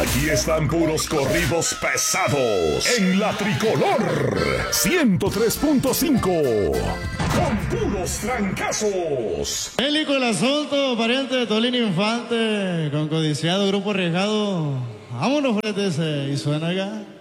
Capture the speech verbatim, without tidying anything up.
Aquí están puros corridos pesados en la Tricolor ciento tres punto cinco. Con puros trancazos. Bélico el asunto, pariente de Tolín Infante, con codiciado grupo arriesgado. Vámonos, frente ese, y suena acá.